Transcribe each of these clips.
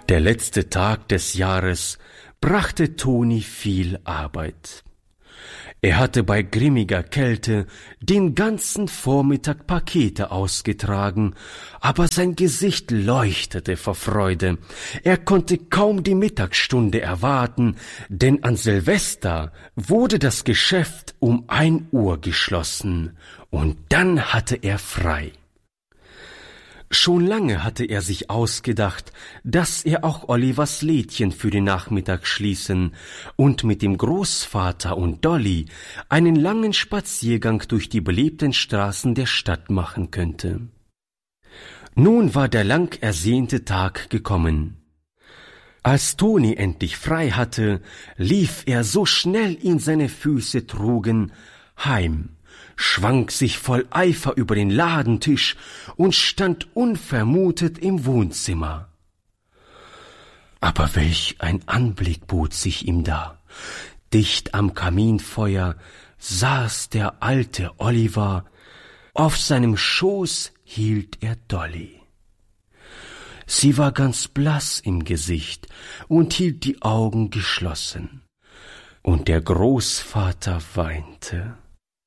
Der letzte Tag des Jahres brachte Toni viel Arbeit. Er hatte bei grimmiger Kälte den ganzen Vormittag Pakete ausgetragen, aber sein Gesicht leuchtete vor Freude. Er konnte kaum die Mittagsstunde erwarten, denn an Silvester wurde das Geschäft um 1 Uhr geschlossen, und dann hatte er frei. Schon lange hatte er sich ausgedacht, dass er auch Olivers Lädchen für den Nachmittag schließen und mit dem Großvater und Dolly einen langen Spaziergang durch die belebten Straßen der Stadt machen könnte. Nun war der lang ersehnte Tag gekommen. Als Toni endlich frei hatte, lief er so schnell ihn seine Füße trugen heim, schwang sich voll Eifer über den Ladentisch und stand unvermutet im Wohnzimmer. Aber welch ein Anblick bot sich ihm da! Dicht am Kaminfeuer saß der alte Oliver, auf seinem Schoß hielt er Dolly. Sie war ganz blass im Gesicht und hielt die Augen geschlossen, und der Großvater weinte.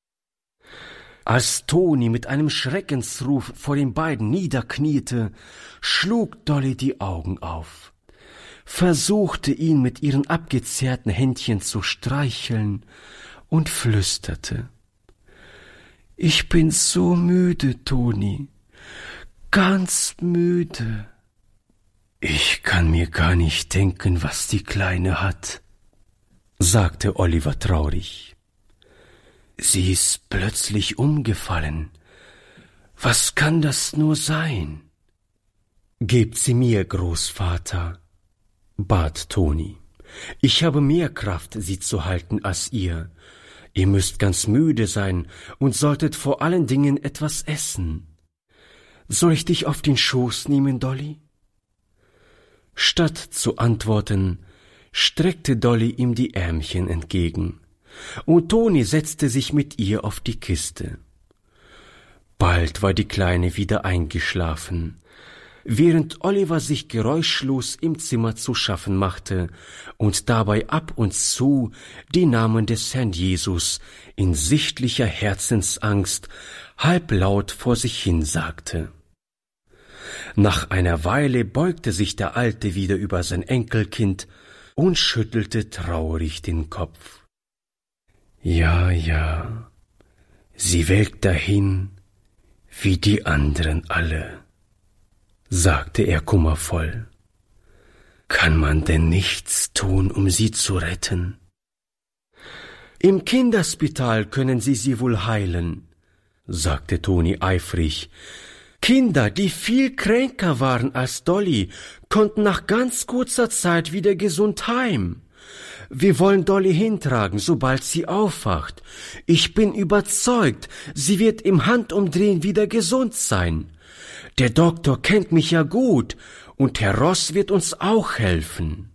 Als Toni mit einem Schreckensruf vor den beiden niederkniete, schlug Dolly die Augen auf, versuchte ihn mit ihren abgezehrten Händchen zu streicheln und flüsterte: »Ich bin so müde, Toni, ganz müde.« »Ich kann mir gar nicht denken, was die Kleine hat«, sagte Oliver traurig. »Sie ist plötzlich umgefallen. Was kann das nur sein?« »Gebt sie mir, Großvater«, bat Toni. »Ich habe mehr Kraft, sie zu halten, als ihr. Ihr müsst ganz müde sein und solltet vor allen Dingen etwas essen. Soll ich dich auf den Schoß nehmen, Dolly?« Statt zu antworten, streckte Dolly ihm die Ärmchen entgegen, und Toni setzte sich mit ihr auf die Kiste. Bald war die Kleine wieder eingeschlafen, während Oliver sich geräuschlos im Zimmer zu schaffen machte und dabei ab und zu die Namen des Herrn Jesus in sichtlicher Herzensangst halblaut vor sich hin sagte. Nach einer Weile beugte sich der Alte wieder über sein Enkelkind und schüttelte traurig den Kopf. »Ja, ja, sie welkt dahin, wie die anderen alle«, sagte er kummervoll. »Kann man denn nichts tun, um sie zu retten?« »Im Kinderspital können sie wohl heilen«, sagte Toni eifrig. »Kinder, die viel kränker waren als Dolly, konnten nach ganz kurzer Zeit wieder gesund heim. Wir wollen Dolly hintragen, sobald sie aufwacht. Ich bin überzeugt, sie wird im Handumdrehen wieder gesund sein. Der Doktor kennt mich ja gut, und Herr Ross wird uns auch helfen.«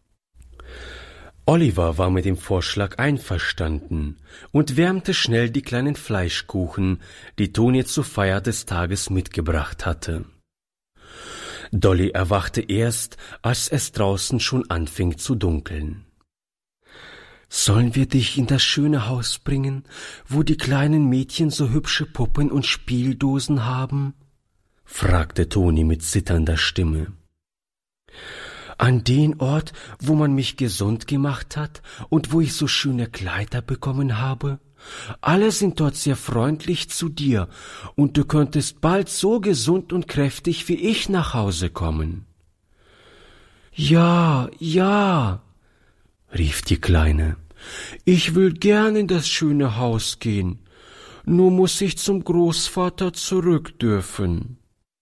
Oliver war mit dem Vorschlag einverstanden und wärmte schnell die kleinen Fleischkuchen, die Toni zur Feier des Tages mitgebracht hatte. Dolly erwachte erst, als es draußen schon anfing zu dunkeln. »Sollen wir dich in das schöne Haus bringen, wo die kleinen Mädchen so hübsche Puppen und Spieldosen haben?« fragte Toni mit zitternder Stimme. »An den Ort, wo man mich gesund gemacht hat und wo ich so schöne Kleider bekommen habe? Alle sind dort sehr freundlich zu dir, und du könntest bald so gesund und kräftig wie ich nach Hause kommen.« »Ja, ja«, rief die Kleine, »ich will gern in das schöne Haus gehen, nur muß ich zum Großvater zurück dürfen.«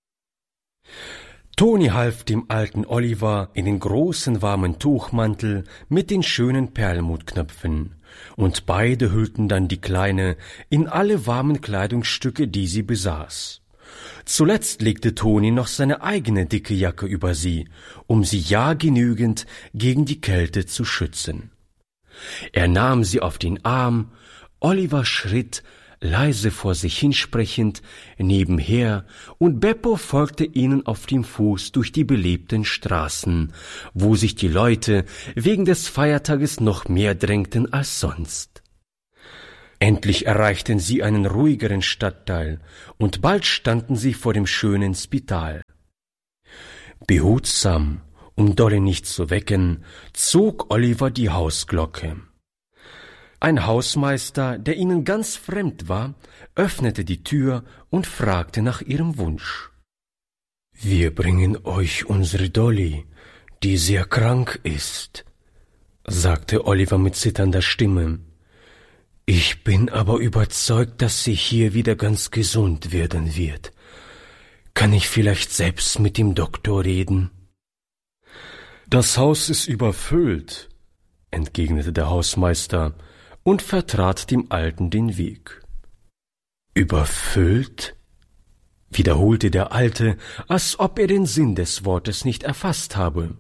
Toni half dem alten Oliver in den großen warmen Tuchmantel mit den schönen Perlmuttknöpfen, und beide hüllten dann die Kleine in alle warmen Kleidungsstücke, die sie besaß. Zuletzt legte Toni noch seine eigene dicke Jacke über sie, um sie ja genügend gegen die Kälte zu schützen. Er nahm sie auf den Arm, Oliver schritt, leise vor sich hinsprechend, nebenher, und Beppo folgte ihnen auf dem Fuß durch die belebten Straßen, wo sich die Leute wegen des Feiertages noch mehr drängten als sonst. Endlich erreichten sie einen ruhigeren Stadtteil, und bald standen sie vor dem schönen Spital. Behutsam, um Dolly nicht zu wecken, zog Oliver die Hausglocke. Ein Hausmeister, der ihnen ganz fremd war, öffnete die Tür und fragte nach ihrem Wunsch. »Wir bringen euch unsere Dolly, die sehr krank ist«, sagte Oliver mit zitternder Stimme. »Ich bin aber überzeugt, dass sie hier wieder ganz gesund werden wird. Kann ich vielleicht selbst mit dem Doktor reden?« »Das Haus ist überfüllt«, entgegnete der Hausmeister und vertrat dem Alten den Weg. »Überfüllt?«, wiederholte der Alte, als ob er den Sinn des Wortes nicht erfasst habe.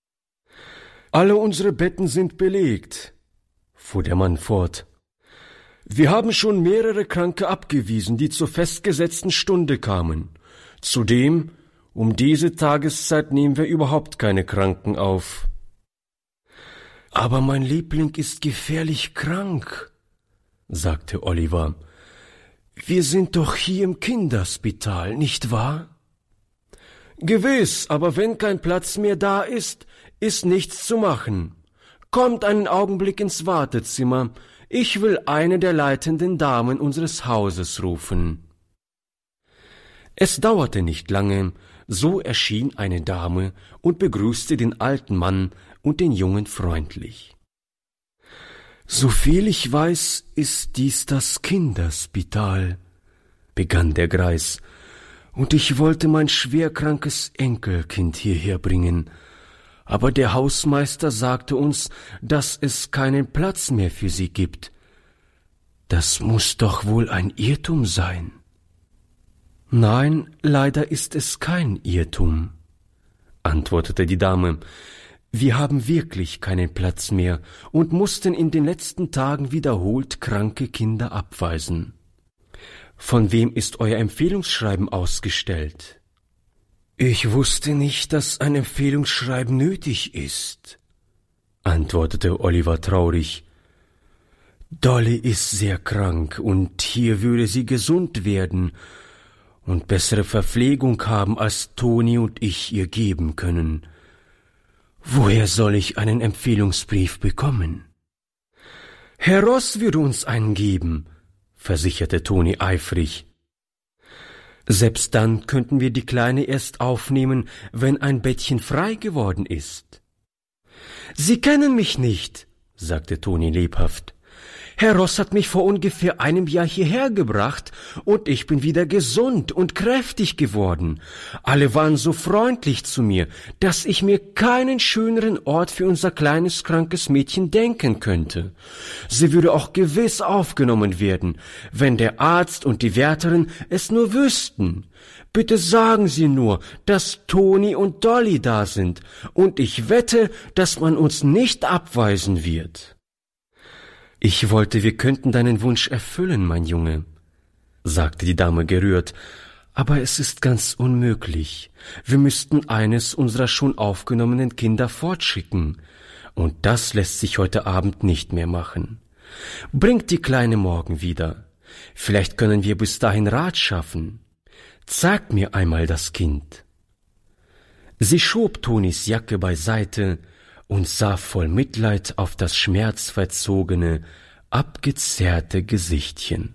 »Alle unsere Betten sind belegt«, fuhr der Mann fort. »Wir haben schon mehrere Kranke abgewiesen, die zur festgesetzten Stunde kamen. Zudem, um diese Tageszeit nehmen wir überhaupt keine Kranken auf.« »Aber mein Liebling ist gefährlich krank«, sagte Oliver. »Wir sind doch hier im Kinderspital, nicht wahr?« »Gewiss, aber wenn kein Platz mehr da ist nichts zu machen. Kommt einen Augenblick ins Wartezimmer. Ich will eine der leitenden Damen unseres Hauses rufen.« Es dauerte nicht lange, so erschien eine Dame und begrüßte den alten Mann und den Jungen freundlich. »Soviel ich weiß, ist dies das Kinderspital«, begann der Greis, »und ich wollte mein schwerkrankes Enkelkind hierher bringen, aber der Hausmeister sagte uns, dass es keinen Platz mehr für sie gibt. Das muß doch wohl ein Irrtum sein.« »Nein, leider ist es kein Irrtum«, antwortete die Dame. »Wir haben wirklich keinen Platz mehr und mussten in den letzten Tagen wiederholt kranke Kinder abweisen. Von wem ist euer Empfehlungsschreiben ausgestellt?« »Ich wusste nicht, dass ein Empfehlungsschreiben nötig ist«, antwortete Oliver traurig. »Dolly ist sehr krank und hier würde sie gesund werden und bessere Verpflegung haben, als Toni und ich ihr geben können. Woher soll ich einen Empfehlungsbrief bekommen?« »Herr Ross würde uns einen geben«, versicherte Toni eifrig. »Selbst dann könnten wir die Kleine erst aufnehmen, wenn ein Bettchen frei geworden ist.« »Sie kennen mich nicht«, sagte Toni lebhaft. »Herr Ross hat mich vor ungefähr einem Jahr hierher gebracht, und ich bin wieder gesund und kräftig geworden. Alle waren so freundlich zu mir, dass ich mir keinen schöneren Ort für unser kleines, krankes Mädchen denken könnte. Sie würde auch gewiss aufgenommen werden, wenn der Arzt und die Wärterin es nur wüssten. Bitte sagen Sie nur, dass Toni und Dolly da sind, und ich wette, dass man uns nicht abweisen wird.« »Ich wollte, wir könnten deinen Wunsch erfüllen, mein Junge«, sagte die Dame gerührt, »aber es ist ganz unmöglich. Wir müssten eines unserer schon aufgenommenen Kinder fortschicken, und das lässt sich heute Abend nicht mehr machen. Bringt die Kleine morgen wieder. Vielleicht können wir bis dahin Rat schaffen. Zeigt mir einmal das Kind.« Sie schob Tonis Jacke beiseite und sah voll Mitleid auf das schmerzverzogene, abgezerrte Gesichtchen.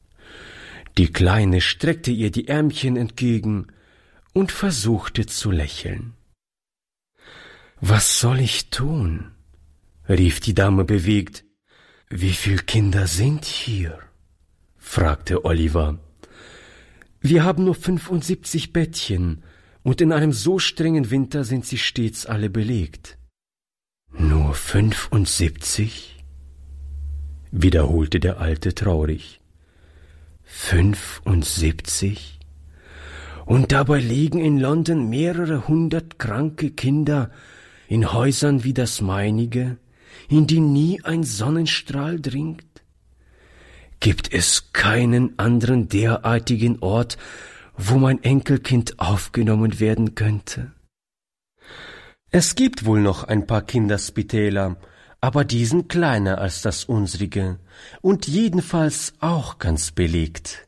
Die Kleine streckte ihr die Ärmchen entgegen und versuchte zu lächeln. »Was soll ich tun?«, rief die Dame bewegt. »Wie viel Kinder sind hier?«, fragte Oliver. »Wir haben nur 75 Bettchen, und in einem so strengen Winter sind sie stets alle belegt.« »Nur 75?«, wiederholte der Alte traurig. 75? Und dabei liegen in London mehrere hundert kranke Kinder in Häusern wie das meinige, in die nie ein Sonnenstrahl dringt. Gibt es keinen anderen derartigen Ort, wo mein Enkelkind aufgenommen werden könnte? Es gibt wohl noch ein paar Kinderspitäler, aber die sind kleiner als das unsrige und jedenfalls auch ganz belegt.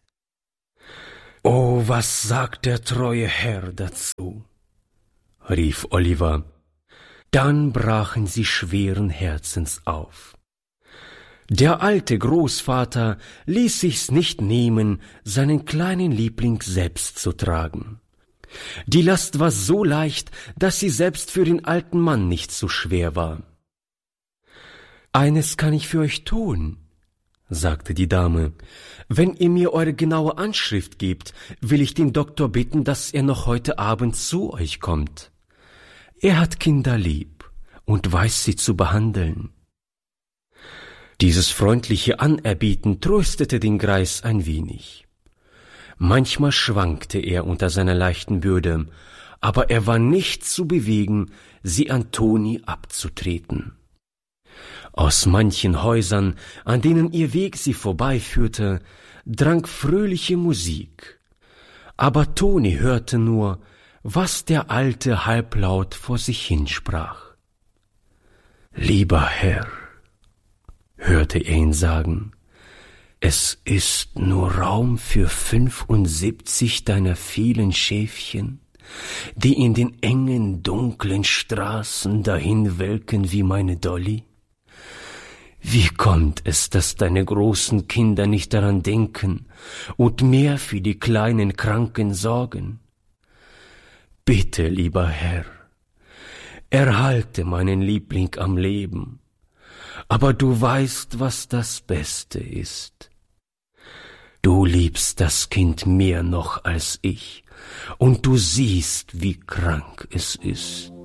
»Oh, was sagt der treue Herr dazu?« rief Oliver. Dann brachen sie schweren Herzens auf. Der alte Großvater ließ sich's nicht nehmen, seinen kleinen Liebling selbst zu tragen. Die Last war so leicht, dass sie selbst für den alten Mann nicht so schwer war. »Eines kann ich für euch tun«, sagte die Dame. »Wenn ihr mir eure genaue Anschrift gebt, will ich den Doktor bitten, dass er noch heute Abend zu euch kommt. Er hat Kinder lieb und weiß sie zu behandeln.« Dieses freundliche Anerbieten tröstete den Greis ein wenig. Manchmal schwankte er unter seiner leichten Bürde, aber er war nicht zu bewegen, sie an Toni abzutreten. Aus manchen Häusern, an denen ihr Weg sie vorbeiführte, drang fröhliche Musik. Aber Toni hörte nur, was der Alte halblaut vor sich hinsprach. »Lieber Herr«, hörte er ihn sagen, »es ist nur Raum für 75 deiner vielen Schäfchen, die in den engen, dunklen Straßen dahin welken wie meine Dolly? Wie kommt es, dass deine großen Kinder nicht daran denken und mehr für die kleinen Kranken sorgen? Bitte, lieber Herr, erhalte meinen Liebling am Leben, aber du weißt, was das Beste ist. Du liebst das Kind mehr noch als ich, und du siehst, wie krank es ist.